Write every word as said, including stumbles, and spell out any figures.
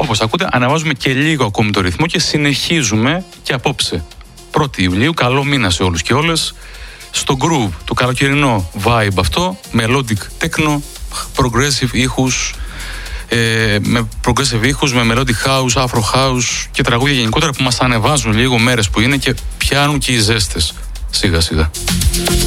όπως ακούτε, ανεβάζουμε και λίγο ακόμη το ρυθμό και συνεχίζουμε και απόψε. πρώτη Ιουλίου, καλό μήνα σε όλους και όλες. Στο groove, το καλοκαιρινό vibe αυτό, melodic techno, progressive ήχους, ε, με progressive ήχους, με melodic house, afro house και τραγούδια γενικότερα που μας ανεβάζουν λίγο μέρες που είναι και πιάνουν και οι ζέστες σιγά σιγά.